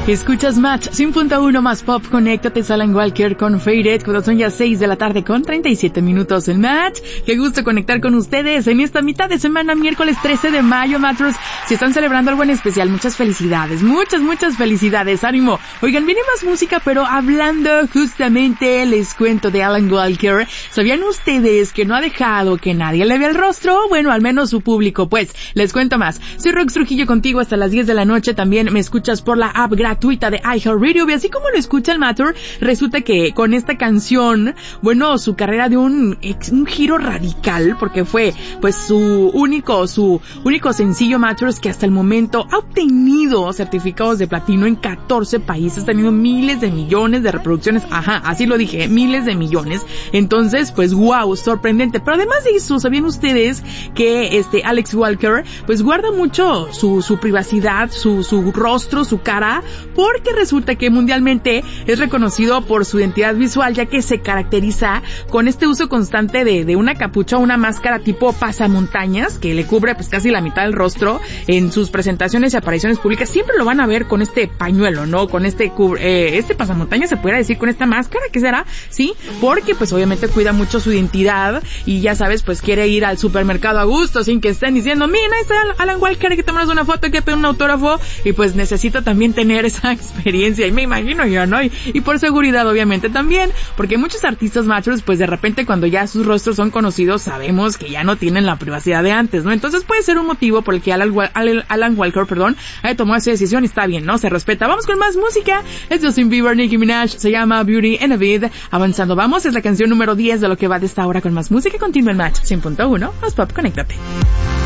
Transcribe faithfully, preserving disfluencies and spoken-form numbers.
Escuchas Match cien punto uno más Pop. Conéctate, Alan Walker con Faded, cuando son ya seis de la tarde con treinta y siete minutos en Match. Qué gusto conectar con ustedes en esta mitad de semana, miércoles trece de mayo, Matros. Si están celebrando algo en especial, muchas felicidades, muchas, muchas felicidades, ánimo. Oigan, viene más música, pero hablando justamente, les cuento de Alan Walker. ¿Sabían ustedes que no ha dejado que nadie le vea el rostro? Bueno, al menos su público. Pues, les cuento más. Soy Rox Trujillo contigo hasta las diez de la noche. También me escuchas por la app gratuita de iHeartRadio. Y así como lo escucha el Matter, resulta que con esta canción, bueno, su carrera dio un, un giro radical, porque fue, pues, su único, su único sencillo, Matters, que hasta el momento ha obtenido certificados de platino en catorce países, teniendo miles de millones de reproducciones. Ajá, así lo dije, miles de millones. Entonces, pues, wow, sorprendente. Pero además de eso, ¿sabían ustedes que este Alex Walker, pues, guarda mucho su, su privacidad, su, su rostro, su cara, porque resulta que mundialmente es reconocido por su identidad visual, ya que se caracteriza con este uso constante de, de una capucha o una máscara tipo pasamontañas, que le cubre pues casi la mitad del rostro. En sus presentaciones y apariciones públicas siempre lo van a ver con este pañuelo, ¿no? Con este cubre, eh, este pasamontañas, se pudiera decir, con esta máscara, ¿qué será? Sí, porque pues obviamente cuida mucho su identidad y ya sabes, pues quiere ir al supermercado a gusto sin que estén diciendo, mira, ahí está Alan Walker, hay que tomarnos una foto, hay que pedir un autógrafo, y pues necesita también tener esa experiencia, y me imagino yo, ¿no? Y, y por seguridad, obviamente, también, porque muchos artistas machos, pues de repente cuando ya sus rostros son conocidos, sabemos que ya no tienen la privacidad de antes, ¿no? Entonces puede ser un motivo por el que Alan, Alan Walker, perdón, haya tomado esa decisión, y está bien, ¿no? Se respeta. Vamos con más música. Es Justin Bieber, Nicki Minaj, se llama Beauty and a Beat. Avanzando, vamos, es la canción número diez de lo que va de esta hora con más música. Continúa el Match cien punto uno, más Pop, conéctate.